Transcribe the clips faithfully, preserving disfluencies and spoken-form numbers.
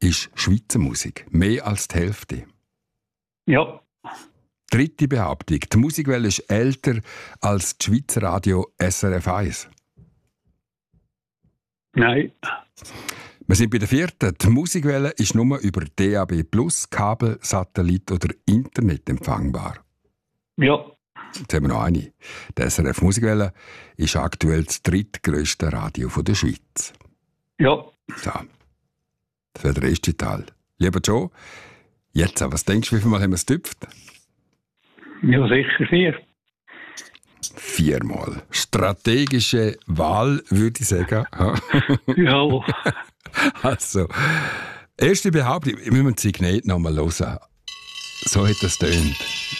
ist Schweizer Musik. Mehr als die Hälfte. Ja. Dritte Behauptung. Die Musikwelle ist älter als das Schweizer Radio S R F eins. Nein. Wir sind bei der vierten. Die Musikwelle ist nur über D A B Plus, Kabel, Satellit oder Internet empfangbar. Ja. Jetzt haben wir noch eine. Die S R F Musikwelle ist aktuell das drittgrösste Radio der Schweiz. Ja. So. Das wäre der erste Teil. Lieber Joe, jetzt, was denkst du, wie viel Mal haben wir es getüpft? Ja, sicher vier. Viermal. Strategische Wahl, würde ich sagen. Ja. Also, erste Behauptung, wir müssen das Signet noch mal hören. So hat das tönt.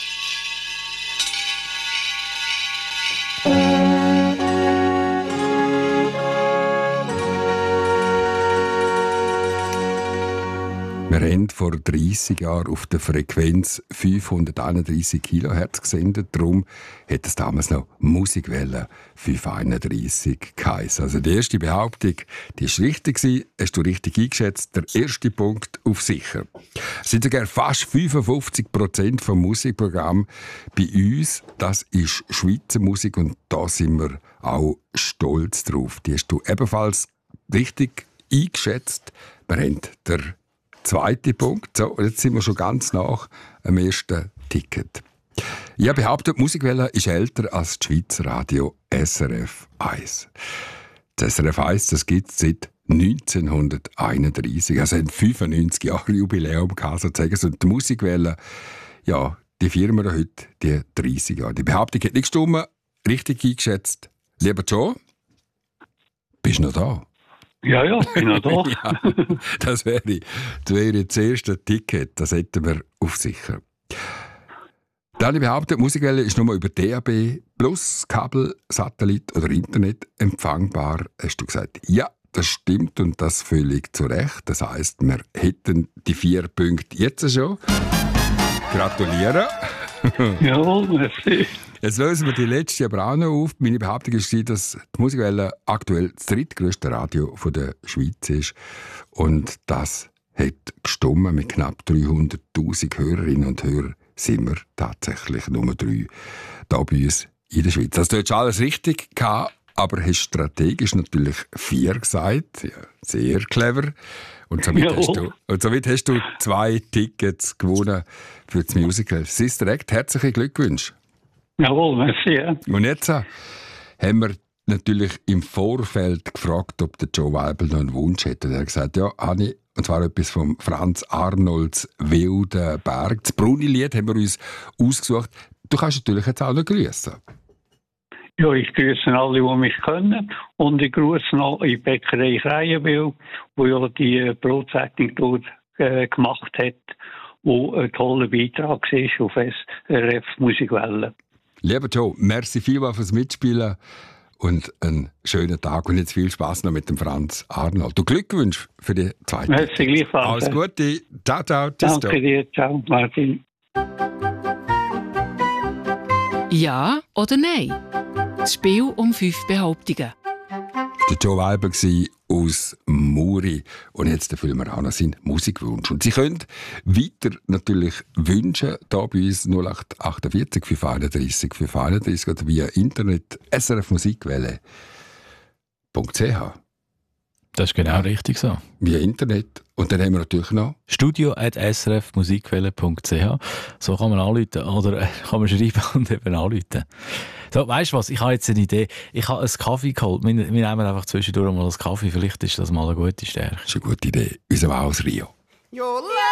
Wir haben vor dreissig Jahren auf der Frequenz fünfhunderteinunddreissig Kilohertz gesendet. Darum hat es damals noch Musikwelle fünfhunderteinunddreissig geheißen. Also die erste Behauptung, die ist richtig gewesen. Hast du richtig eingeschätzt? Der erste Punkt auf sicher. Es sind sogar fast fünfundfünfzig Prozent vom Musikprogramm bei uns. Das ist Schweizer Musik und da sind wir auch stolz drauf. Die hast du ebenfalls richtig eingeschätzt. Wir haben der zweiter Punkt. So, jetzt sind wir schon ganz nach dem ersten Ticket. Ich habe behauptet, die Musikwelle ist älter als das Schweizer Radio S R F eins. Das S R F eins, das gibt es seit neunzehnhunderteinunddreissig. Also ein fünfundneunzig Jahre Jubiläum gehabt, sozusagen. Und die Musikwelle, ja, die feiern wir heute, die dreissig Jahre. Die Behauptung hat nicht gestimmt, richtig eingeschätzt. Lieber Joe, bist du noch da? Ja, ja, bin noch da. Ja, das wäre, das wäre das erste Ticket, das hätten wir auf sicher. Dann behauptet, die Musikwelle ist nur über D A B Plus, Kabel, Satellit oder Internet empfangbar. Hast du gesagt, ja, das stimmt und das völlig zu Recht. Das heisst, wir hätten die vier Punkte jetzt schon. Gratulieren. Jawohl, merci. Jetzt lösen wir die letzte aber auch noch auf. Meine Behauptung war, dass die Musikwelle aktuell das drittgrösste Radio der Schweiz ist. Und das hat gestimmt. Mit knapp dreihunderttausend Hörerinnen und Hörern sind wir tatsächlich Nummer drei hier bei uns in der Schweiz. Also, du hast alles richtig gehabt, aber hast strategisch natürlich vier gesagt. Ja, sehr clever. Und somit, hast du, und somit hast du zwei Tickets gewonnen für das Musical. Es ist direkt herzliche Glückwünsche. Jawohl, merci. Ja. Und jetzt äh, haben wir natürlich im Vorfeld gefragt, ob der Joe Weibel noch einen Wunsch hätte. Er hat gesagt, ja, Anni, und zwar etwas von Franz Arnolds «Wilder Berg». Das Bruni-Lied haben wir uns ausgesucht. Du kannst natürlich jetzt auch noch grüßen. Ja, ich grüße alle, die mich kennen. Und ich grüße noch in die Bäckerei Kreienwil, wo ja die Brotzeitung dort äh, gemacht hat, wo ein toller Beitrag ist auf S R F Musikwelle. Lieber Joe, merci vielmals fürs Mitspielen und einen schönen Tag und jetzt viel Spaß noch mit dem Franz Arnold. Du Glückwünsche für die zweite. Merci gleichfalls. Alles Gute. Ciao, ciao. Tschüss. Danke dir. Ciao, Martin. Ja oder nein? Das Spiel um fünf Behauptungen. Der Joe Weibel aus Muri. Und jetzt erfüllen wir auch noch seinen Musikwunsch. Und Sie können weiter natürlich wünschen, hier bei uns null acht achtundvierzig fünfhunderteinunddreissig fünfhunderteinunddreissig oder via Internet s r f musikwelle punkt c h. Das ist genau richtig so. Via Internet. Und dann haben wir natürlich noch studio at s r f musikwelle punkt c h. So kann man anrufen oder kann man schreiben und eben anrufen. So, weißt du was? Ich habe jetzt eine Idee. Ich habe einen Kaffee geholt. Wir, wir nehmen einfach zwischendurch mal einen Kaffee. Vielleicht ist das mal eine gute Stärke. Das ist eine gute Idee. Unser Haus Rio.